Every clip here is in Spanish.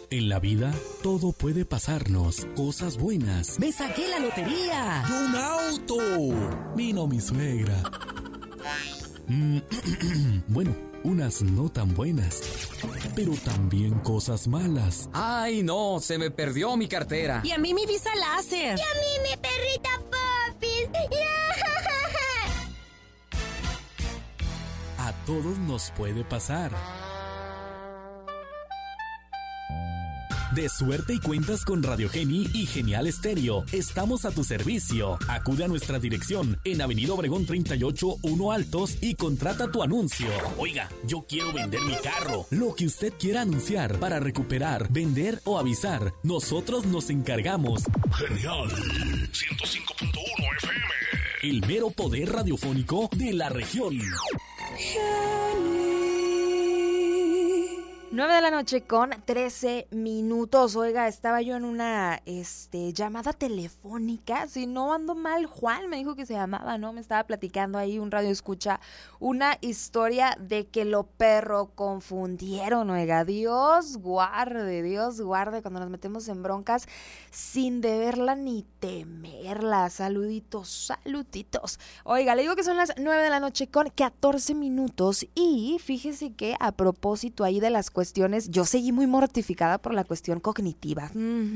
En la vida, todo puede pasarnos. Cosas buenas. ¡Me saqué la lotería! ¡Y un auto! Vino mi suegra. Bueno, unas no tan buenas, pero también cosas malas. ¡Ay, no! Se me perdió mi cartera. Y a mí mi visa láser. Y a mí mi perrita Popis. A todos nos puede pasar. De suerte y cuentas con Radio Geni y Genial Estéreo. Estamos a tu servicio. Acude a nuestra dirección en Avenida Obregón 38, 1 Altos y contrata tu anuncio. Oiga, yo quiero vender mi carro. Lo que usted quiera anunciar para recuperar, vender o avisar, nosotros nos encargamos. Genial 105.1 FM. El mero poder radiofónico de la región. 9 de la noche con 13 minutos. Oiga, estaba yo en una llamada telefónica. Si no ando mal, Juan me dijo que se llamaba, ¿no? Me estaba platicando ahí un radio escucha una historia de que lo perro confundieron, oiga. Dios guarde cuando nos metemos en broncas sin deberla ni temerla. Saluditos. Oiga, le digo que son las 9 de la noche con 14 minutos y fíjese que a propósito ahí de las cuestiones, yo seguí muy mortificada por la cuestión cognitiva.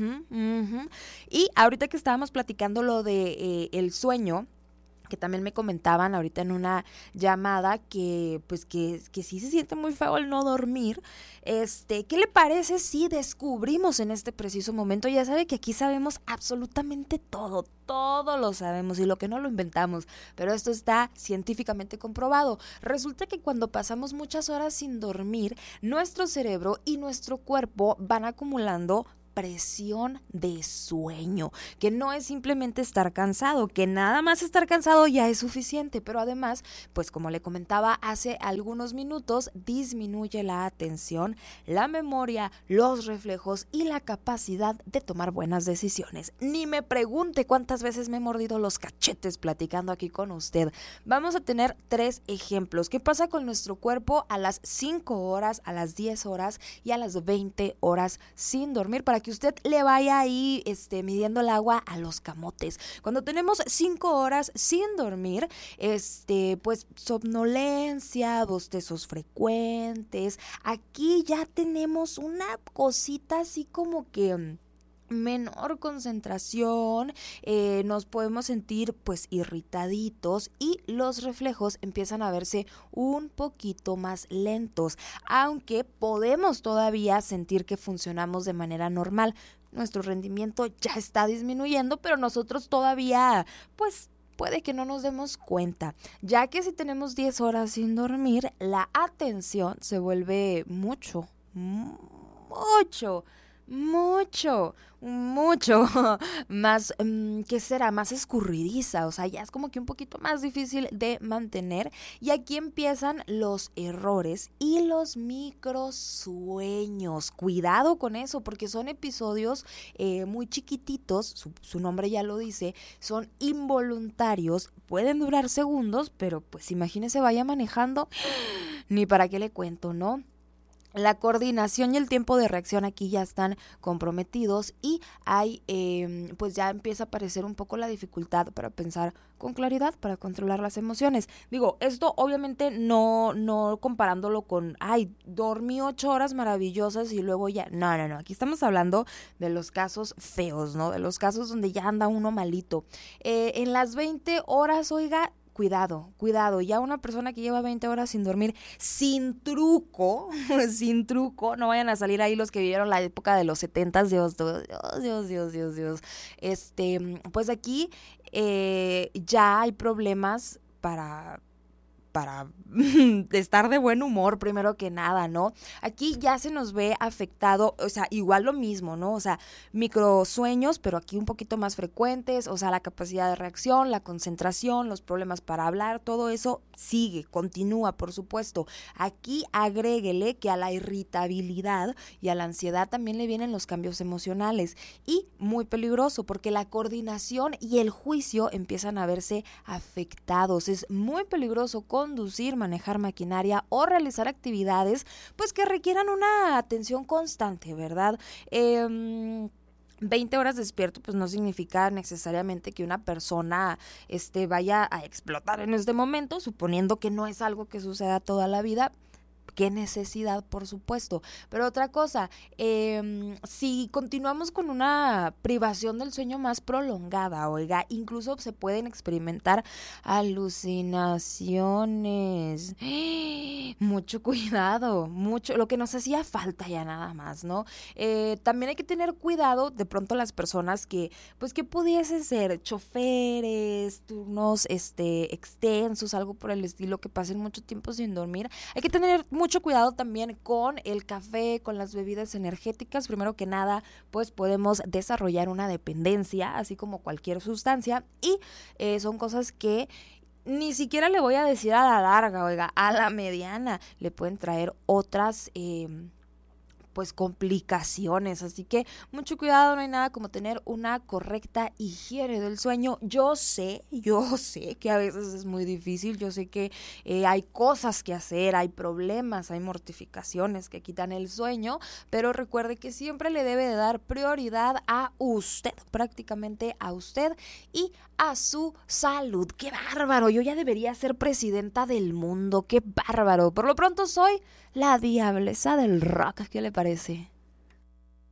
Y ahorita que estábamos platicando lo de el sueño, que también me comentaban ahorita en una llamada que pues que sí se siente muy feo el no dormir. ¿Qué le parece si descubrimos en este preciso momento? Ya sabe que aquí sabemos absolutamente todo lo sabemos y lo que no lo inventamos, pero esto está científicamente comprobado. Resulta que cuando pasamos muchas horas sin dormir, nuestro cerebro y nuestro cuerpo van acumulando presión de sueño, que no es simplemente estar cansado, que nada más estar cansado ya es suficiente, pero además, pues como le comentaba hace algunos minutos, disminuye la atención, la memoria, los reflejos y la capacidad de tomar buenas decisiones. Ni me pregunte cuántas veces me he mordido los cachetes platicando aquí con usted. Vamos a tener 3 ejemplos. ¿Qué pasa con nuestro cuerpo a las 5 horas, a las 10 horas y a las 20 horas sin dormir, para que usted le vaya ahí midiendo el agua a los camotes? Cuando tenemos 5 horas sin dormir, pues somnolencia, bostezos frecuentes, aquí ya tenemos una cosita así como que menor concentración, nos podemos sentir pues irritaditos y los reflejos empiezan a verse un poquito más lentos, aunque podemos todavía sentir que funcionamos de manera normal. Nuestro rendimiento ya está disminuyendo, pero nosotros todavía pues puede que no nos demos cuenta, ya que si tenemos 10 horas sin dormir, la atención se vuelve mucho más, ¿qué será? Más escurridiza, o sea, ya es como que un poquito más difícil de mantener, y aquí empiezan los errores y los microsueños. Cuidado con eso, porque son episodios muy chiquititos, su nombre ya lo dice, son involuntarios, pueden durar segundos, pero pues imagínese, vaya manejando, ni para qué le cuento, ¿no? La coordinación y el tiempo de reacción aquí ya están comprometidos y hay, pues ya empieza a aparecer un poco la dificultad para pensar con claridad, para controlar las emociones. Digo, esto obviamente no comparándolo con, dormí 8 horas maravillosas y luego ya, no, aquí estamos hablando de los casos feos, ¿no? De los casos donde ya anda uno malito. En las 20 horas, oiga, Cuidado, ya una persona que lleva 20 horas sin dormir, sin truco, no vayan a salir ahí los que vivieron la época de los 70s, Dios. Pues aquí ya hay problemas para estar de buen humor, primero que nada, ¿no? Aquí ya se nos ve afectado, o sea, igual lo mismo, ¿no? O sea, microsueños, pero aquí un poquito más frecuentes, o sea, la capacidad de reacción, la concentración, los problemas para hablar, todo eso continúa, por supuesto. Aquí agréguele que a la irritabilidad y a la ansiedad también le vienen los cambios emocionales, y muy peligroso porque la coordinación y el juicio empiezan a verse afectados. Es muy peligroso conducir, manejar maquinaria o realizar actividades pues que requieran una atención constante, ¿verdad? 20 horas despierto pues no significa necesariamente que una persona vaya a explotar en este momento, suponiendo que no es algo que suceda toda la vida. Qué necesidad, por supuesto. Pero otra cosa, si continuamos con una privación del sueño más prolongada, oiga, incluso se pueden experimentar alucinaciones. Mucho cuidado, lo que nos hacía falta ya nada más, ¿no? También hay que tener cuidado, de pronto las personas que pudiese ser choferes, turnos extensos, algo por el estilo, que pasen mucho tiempo sin dormir. Hay que tener mucho cuidado también con el café, con las bebidas energéticas. Primero que nada, pues podemos desarrollar una dependencia, así como cualquier sustancia, y son cosas que ni siquiera le voy a decir a la larga, oiga, a la mediana le pueden traer otras pues complicaciones, así que mucho cuidado, no hay nada como tener una correcta higiene del sueño. Yo sé que a veces es muy difícil, yo sé que hay cosas que hacer, hay problemas, hay mortificaciones que quitan el sueño, pero recuerde que siempre le debe de dar prioridad a usted, prácticamente a usted y a su salud. ¡Qué bárbaro! Yo ya debería ser presidenta del mundo, ¡qué bárbaro! Por lo pronto soy la diablesa del rock, ¿qué le parece?